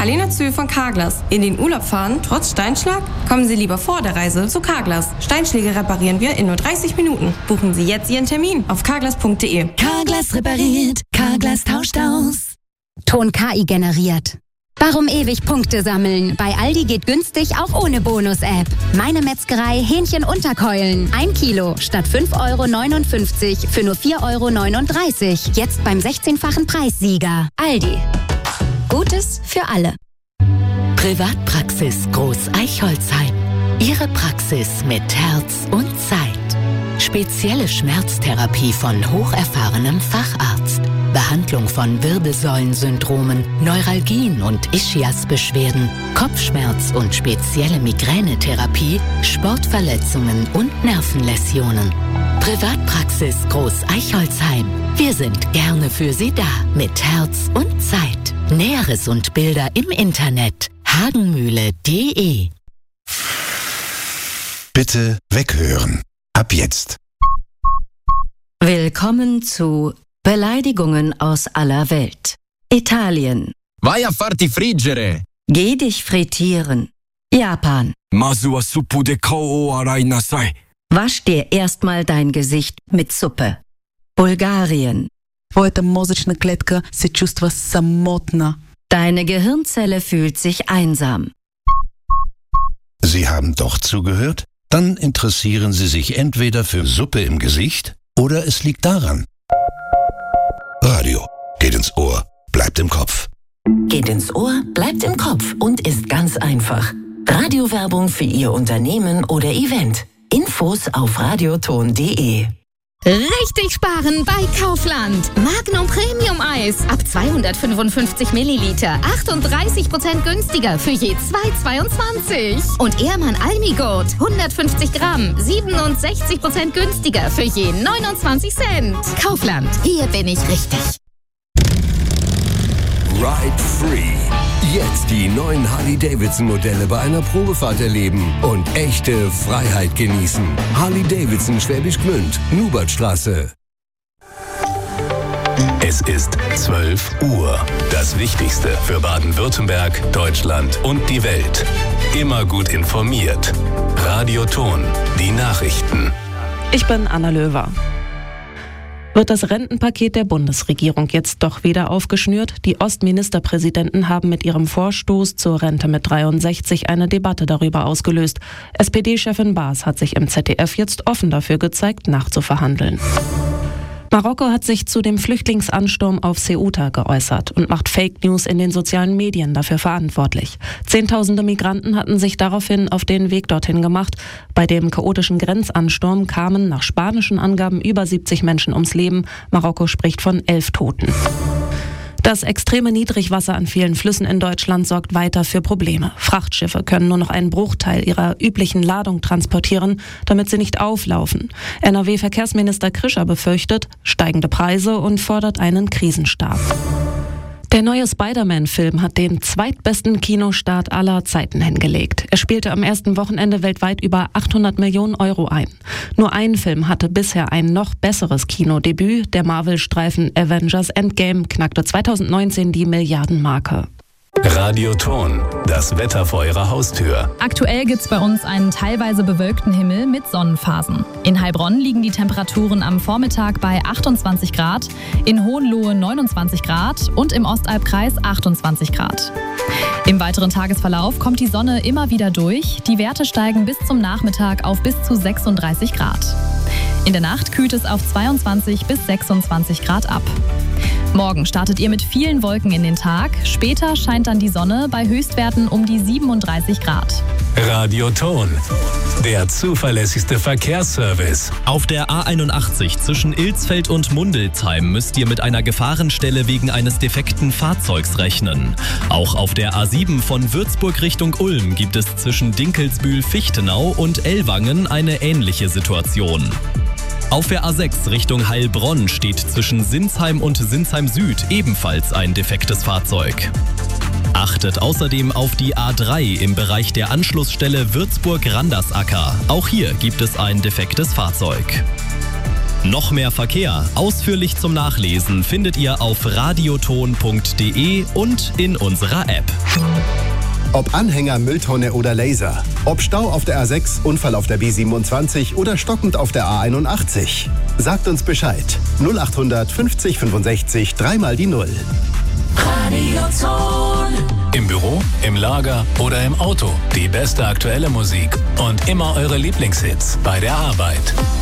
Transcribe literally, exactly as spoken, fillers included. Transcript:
Marlene Zühl von Carglass. In den Urlaub fahren, trotz Steinschlag? Kommen Sie lieber vor der Reise zu Carglass. Steinschläge reparieren wir in nur dreißig Minuten. Buchen Sie jetzt Ihren Termin auf carglass punkt de. Carglass repariert, Carglass tauscht aus. Ton K I generiert. Warum ewig Punkte sammeln? Bei Aldi geht günstig auch ohne Bonus-App. Meine Metzgerei Hähnchen-Unterkeulen. Ein Kilo statt fünf Euro neunundfünfzig für nur vier Euro neununddreißig. Jetzt beim sechzehnfachen Preissieger. Aldi. Gutes für alle. Privatpraxis Groß Eichholzheim. Ihre Praxis mit Herz und Zeit. Spezielle Schmerztherapie von hocherfahrenem Facharzt. Behandlung von Wirbelsäulensyndromen, Neuralgien und Ischiasbeschwerden, Kopfschmerz und spezielle Migränetherapie, Sportverletzungen und Nervenläsionen. Privatpraxis Groß Eichholzheim. Wir sind gerne für Sie da mit Herz und Zeit. Näheres und Bilder im Internet hagenmühle punkt de. Bitte weghören. Ab jetzt. Willkommen zu Beleidigungen aus aller Welt. Italien. Vai a farti friggere. Geh dich frittieren. Japan. Masu wa suppu de kao arai nasai. Wasch dir erstmal dein Gesicht mit Suppe. Bulgarien. Твоята мозъчна клетка се чувства самотна. Deine Gehirnzelle fühlt sich einsam. Sie haben doch zugehört? Dann interessieren Sie sich entweder für Suppe im Gesicht oder es liegt daran. Radio geht ins Ohr, bleibt im Kopf. Geht ins Ohr, bleibt im Kopf und ist ganz einfach. Radiowerbung für Ihr Unternehmen oder Event. Infos auf radioton punkt de. Richtig sparen bei Kaufland. Magnum Premium Eis ab zweihundertfünfundfünfzig Milliliter. achtunddreißig Prozent günstiger für je zwei Euro zweiundzwanzig. Und Ehrmann Almigurt hundertfünfzig Gramm. siebenundsechzig Prozent günstiger für je neunundzwanzig Cent. Kaufland, hier bin ich richtig. Ride Free. Jetzt die neuen Harley-Davidson-Modelle bei einer Probefahrt erleben und echte Freiheit genießen. Harley-Davidson Schwäbisch Gmünd, Nubertstraße. Es ist zwölf Uhr. Das Wichtigste für Baden-Württemberg, Deutschland und die Welt. Immer gut informiert. Radio Ton, die Nachrichten. Ich bin Anna Löwer. Wird das Rentenpaket der Bundesregierung jetzt doch wieder aufgeschnürt? Die Ostministerpräsidenten haben mit ihrem Vorstoß zur Rente mit dreiundsechzig eine Debatte darüber ausgelöst. S P D-Chefin Baas hat sich im Z D F jetzt offen dafür gezeigt, nachzuverhandeln. Marokko hat sich zu dem Flüchtlingsansturm auf Ceuta geäußert und macht Fake News in den sozialen Medien dafür verantwortlich. Zehntausende Migranten hatten sich daraufhin auf den Weg dorthin gemacht. Bei dem chaotischen Grenzansturm kamen nach spanischen Angaben über siebzig Menschen ums Leben. Marokko spricht von elf Toten. Das extreme Niedrigwasser an vielen Flüssen in Deutschland sorgt weiter für Probleme. Frachtschiffe können nur noch einen Bruchteil ihrer üblichen Ladung transportieren, damit sie nicht auflaufen. N R W-Verkehrsminister Krischer befürchtet steigende Preise und fordert einen Krisenstab. Der neue Spider-Man-Film hat den zweitbesten Kinostart aller Zeiten hingelegt. Er spielte am ersten Wochenende weltweit über achthundert Millionen Euro ein. Nur ein Film hatte bisher ein noch besseres Kinodebüt. Der Marvel-Streifen Avengers Endgame knackte zweitausendneunzehn die Milliardenmarke. Radio Ton, das Wetter vor Ihrer Haustür. Aktuell gibt's bei uns einen teilweise bewölkten Himmel mit Sonnenphasen. In Heilbronn liegen die Temperaturen am Vormittag bei achtundzwanzig Grad, in Hohenlohe neunundzwanzig Grad und im Ostalbkreis achtundzwanzig Grad. Im weiteren Tagesverlauf kommt die Sonne immer wieder durch. Die Werte steigen bis zum Nachmittag auf bis zu sechsunddreißig Grad. In der Nacht kühlt es auf zweiundzwanzig bis sechsundzwanzig Grad ab. Morgen startet ihr mit vielen Wolken in den Tag. Später scheint dann die Sonne bei Höchstwerten um die siebenunddreißig Grad. Radio Ton, der zuverlässigste Verkehrsservice. Auf der A einundachtzig zwischen Ilsfeld und Mundelsheim müsst ihr mit einer Gefahrenstelle wegen eines defekten Fahrzeugs rechnen. Auch auf der A sieben von Würzburg Richtung Ulm gibt es zwischen Dinkelsbühl-Fichtenau und Ellwangen eine ähnliche Situation. Auf der A sechs Richtung Heilbronn steht zwischen Sinsheim und Sinsheim Süd ebenfalls ein defektes Fahrzeug. Achtet außerdem auf die A drei im Bereich der Anschlussstelle Würzburg-Randersacker. Auch hier gibt es ein defektes Fahrzeug. Noch mehr Verkehr, ausführlich zum Nachlesen, findet ihr auf radioton punkt de und in unserer App. Ob Anhänger, Mülltonne oder Laser. Ob Stau auf der A sechs, Unfall auf der B siebenundzwanzig oder stockend auf der A einundachtzig. Sagt uns Bescheid. null achthundert fünfzig fünfundsechzig, dreimal die Null. Radioton. Im Büro, im Lager oder im Auto. Die beste aktuelle Musik und immer eure Lieblingshits bei der Arbeit.